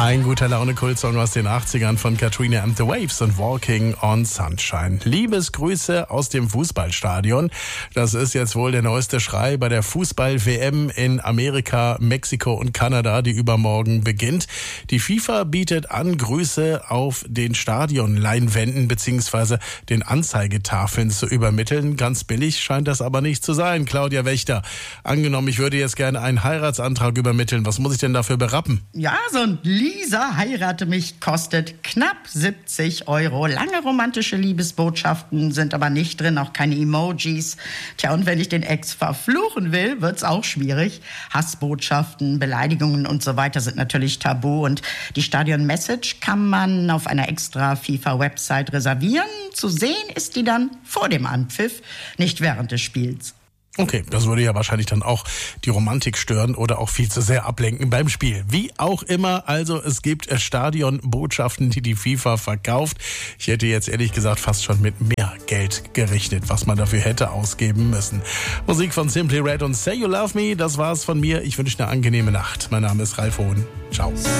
Ein guter Laune-Kult-Song aus den 80ern von Katrina and the Waves und Walking on Sunshine. Liebesgrüße aus dem Fußballstadion. Das ist jetzt wohl der neueste Schrei bei der Fußball-WM in Amerika, Mexiko und Kanada, die übermorgen beginnt. Die FIFA bietet an, Grüße auf den Stadionleinwänden bzw. den Anzeigetafeln zu übermitteln. Ganz billig scheint das aber nicht zu sein. Claudia Wächter, angenommen, ich würde jetzt gerne einen Heiratsantrag übermitteln. Was muss ich denn dafür berappen? Ja, so ein Lisa heirate mich kostet knapp 70 €. Lange romantische Liebesbotschaften sind aber nicht drin, auch keine Emojis. Tja, und wenn ich den Ex verfluchen will, wird's auch schwierig. Hassbotschaften, Beleidigungen und so weiter sind natürlich tabu. Und die Stadion-Message kann man auf einer extra FIFA-Website reservieren. Zu sehen ist die dann vor dem Anpfiff, nicht während des Spiels. Okay, das würde ja wahrscheinlich dann auch die Romantik stören oder auch viel zu sehr ablenken beim Spiel. Wie auch immer, also es gibt Stadionbotschaften, die FIFA verkauft. Ich hätte jetzt ehrlich gesagt fast schon mit mehr Geld gerechnet, was man dafür hätte ausgeben müssen. Musik von Simply Red und Say You Love Me, das war's von mir. Ich wünsche eine angenehme Nacht. Mein Name ist Ralf Hohn. Ciao.